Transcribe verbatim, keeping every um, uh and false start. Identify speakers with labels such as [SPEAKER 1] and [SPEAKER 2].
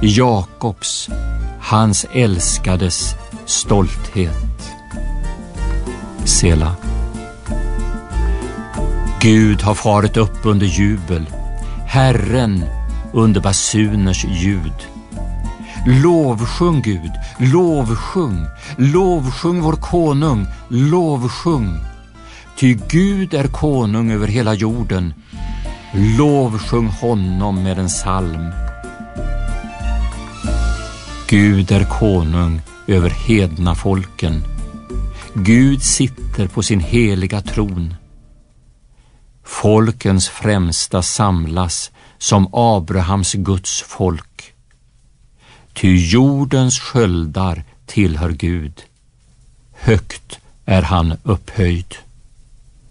[SPEAKER 1] Jakobs, hans älskades stolthet. Sela. Gud har farit upp under jubel, Herren under basuners ljud. Lovsjung Gud, lovsjung, lovsjung vår konung, lovsjung. Ty Gud är konung över hela jorden, lovsjung honom med en psalm. Gud är konung över hedna folken, Gud sitter på sin heliga tron. Folkens främsta samlas som Abrahams Guds folk. Ty jordens sköldar tillhör Gud, högt är han upphöjd.